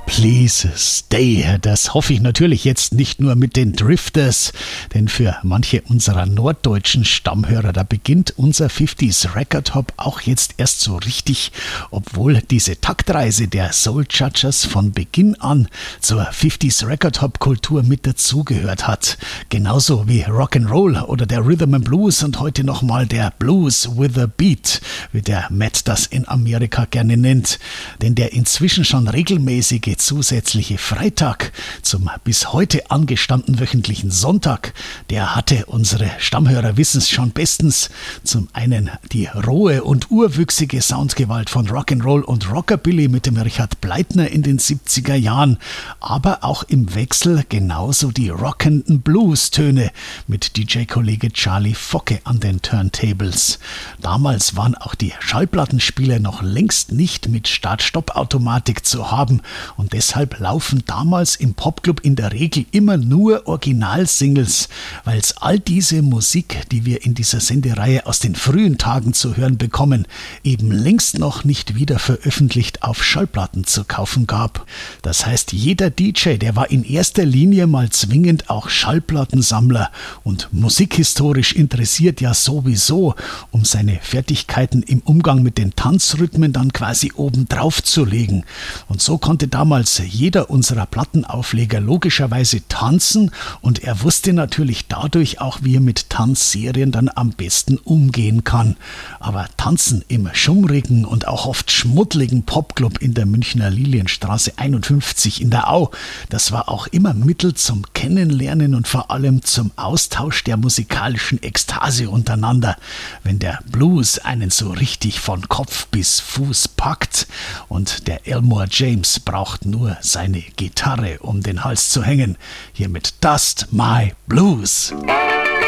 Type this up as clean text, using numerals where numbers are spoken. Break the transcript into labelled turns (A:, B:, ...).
A: Please Stay. Das hoffe ich natürlich jetzt nicht nur mit den Drifters, denn für manche unserer norddeutschen Stammhörer, da beginnt unser 50s Record Hop auch jetzt erst so richtig, obwohl diese Taktreise der Soul Judgers von Beginn an zur 50s Record Hop Kultur mit dazugehört hat. Genauso wie Rock'n'Roll oder der Rhythm and Blues und heute nochmal der Blues with a Beat, wie der Matt das in Amerika gerne nennt. Denn der inzwischen schon regelmäßige zusätzliche Freitag zum bis heute angestammten wöchentlichen Sonntag, der hatte unsere Stammhörer wissen's schon bestens. Zum einen die rohe und urwüchsige Soundgewalt von Rock'n'Roll und Rockabilly mit dem Richard Bleitner in den 70er Jahren, aber auch im Wechsel genauso die rockenden Blues-Töne mit DJ-Kollege Charlie Focke an den Turntables. Damals waren auch die Schallplattenspieler noch längst nicht mit Start-Stopp-Automatik zu haben und deshalb laufen damals im Popclub in der Regel immer nur Originalsingles, weil es all diese Musik, die wir in dieser Sendereihe aus den frühen Tagen zu hören bekommen, eben längst noch nicht wieder veröffentlicht auf Schallplatten zu kaufen gab. Das heißt, jeder DJ, der war in erster Linie mal zwingend auch Schallplattensammler und musikhistorisch interessiert ja sowieso, um seine Fertigkeiten im Umgang mit den Tanzrhythmen dann quasi obendrauf zu legen. Und so konnte damals jeder unserer Plattenaufleger logischerweise tanzen und er wusste natürlich dadurch auch, wie er mit Tanzserien dann am besten umgehen kann. Aber Tanzen im schummrigen und auch oft schmuddligen Popclub in der Münchner Lilienstraße 51 in der Au, das war auch immer Mittel zum Kennenlernen und vor allem zum Austausch der musikalischen Ekstase untereinander, wenn der Blues einen so richtig von Kopf bis Fuß packt und der Elmore James braucht nur seine Gitarre, um den Hals zu hängen. Hier mit Dust My Blues.